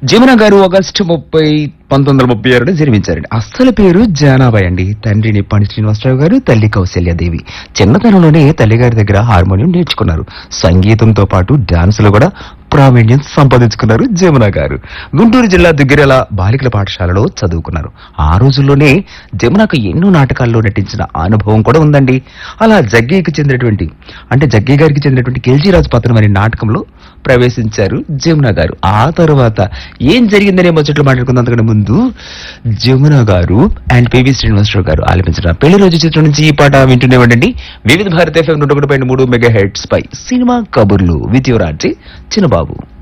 జమున గారు ఆగస్టు 30, 1936 జన్మించారండి. అస్సలు పేరు జానాబాయ్ అండి. తండ్రిని పండి శ్రీనివాసరావు గారు, తల్లి కౌశల్యాదేవి. చిన్నతనంలోనే తల్లిగారి దగ్గర హార్మోనియం నేర్చుకున్నారు. సంగీతంతో పాటు డాన్స్ లో కూడా ప్రావీణ్యం సంపాదించుకున్నారు జమున గారు. గుంటూరు జిల్లా దుగ్గిరాల బాలికల పాఠశాలలో చదువుకున్నారు. ఆ రోజుల్లోనే జమునకు ఎన్నో నాటకాల్లో నటించిన అనుభవం కూడా ఉందండి. అలా జగ్గయ్యకి చెందినటువంటి కేల్జీ రాజు పత్రం అనే నాటకంలో ప్రవేశించారు జమున గారు. ఆ తర్వాత ఏం జరిగిందనే ముచ్చట్లు మాట్లాడుకుందాం. అంతకంటే ముందు జమున గారు అండ్ పివి శ్రీనివాసరావు గారు ఆలపించిన పెళ్లి రోజు చిత్రం నుంచి ఈ పాట వింటూనేవ్వండి. వివిధ భారత FM 101.3 మెగాహెర్ట్జ్ పై సినిమా కబుర్లు విత్ యువర్ ఆర్జే చిన్నబాబు.